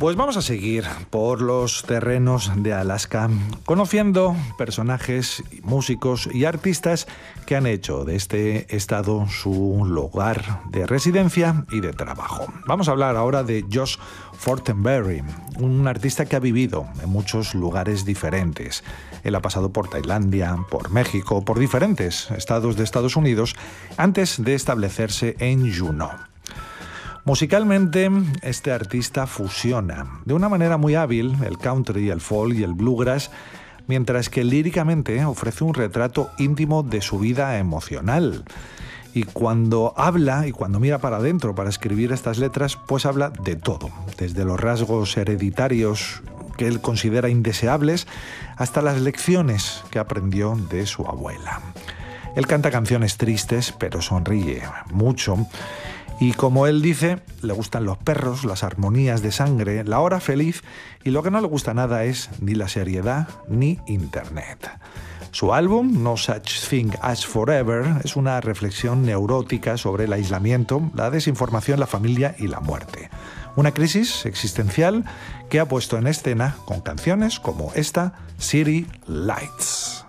Pues vamos a seguir por los terrenos de Alaska, conociendo personajes, músicos y artistas que han hecho de este estado su lugar de residencia y de trabajo. Vamos a hablar ahora de Josh Fortenberry, un artista que ha vivido en muchos lugares diferentes. Él ha pasado por Tailandia, por México, por diferentes estados de Estados Unidos antes de establecerse en Juneau. Musicalmente, este artista fusiona de una manera muy hábil el country, el folk y el bluegrass, mientras que líricamente ofrece un retrato íntimo de su vida emocional. Y cuando habla y cuando mira para adentro para escribir estas letras, pues habla de todo, desde los rasgos hereditarios que él considera indeseables hasta las lecciones que aprendió de su abuela. Él canta canciones tristes, pero sonríe mucho. Y como él dice, le gustan los perros, las armonías de sangre, la hora feliz, y lo que no le gusta nada es ni la seriedad ni Internet. Su álbum, No Such Thing as Forever, es una reflexión neurótica sobre el aislamiento, la desinformación, la familia y la muerte. Una crisis existencial que ha puesto en escena con canciones como esta, City Lights.